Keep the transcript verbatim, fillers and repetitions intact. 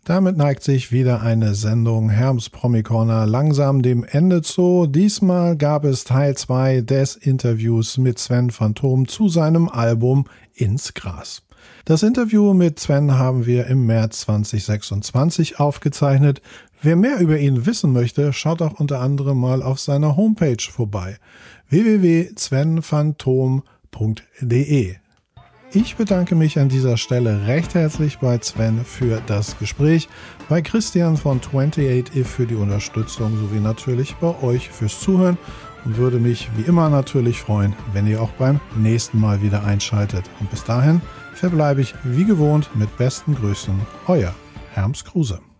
Damit neigt sich wieder eine Sendung Herms Promi Corner langsam dem Ende zu. Diesmal gab es Teil zwei des Interviews mit Sven Phantom zu seinem Album Ins Gras. Das Interview mit Sven haben wir im März zwanzig sechsundzwanzig aufgezeichnet. Wer mehr über ihn wissen möchte, schaut auch unter anderem mal auf seiner Homepage vorbei. w w w punkt sven phantom punkt d e. Ich bedanke mich an dieser Stelle recht herzlich bei Sven für das Gespräch, bei Christian von achtundachtzig If für die Unterstützung sowie natürlich bei euch fürs Zuhören und würde mich wie immer natürlich freuen, wenn ihr auch beim nächsten Mal wieder einschaltet. Und bis dahin verbleibe ich wie gewohnt mit besten Grüßen, euer Herms Kruse.